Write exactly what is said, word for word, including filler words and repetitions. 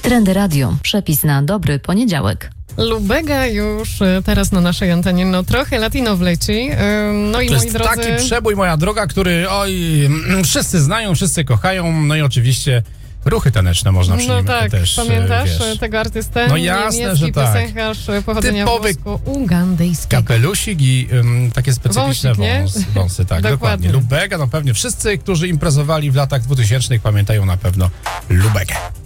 Trendy Radio. Przepis na dobry poniedziałek. Lubega już teraz na naszej antenie, no trochę latino wleci. No i to moi jest drodzy... taki przebój, moja droga, który oj, wszyscy znają, wszyscy kochają, no i oczywiście ruchy taneczne można przy No nim tak, też, pamiętasz wiesz. tego artystę? No jasne, Niemiecki że tak. piosenkarz pochodzenia Typowy włosko-ugandyjskiego. Kapelusik i um, takie specyficzne Wąsik, nie? wąs, wąsy, tak, Dokładnie. dokładnie. Lubega, no pewnie wszyscy, którzy imprezowali w latach dwutysięcznych pamiętają na pewno Lubegę.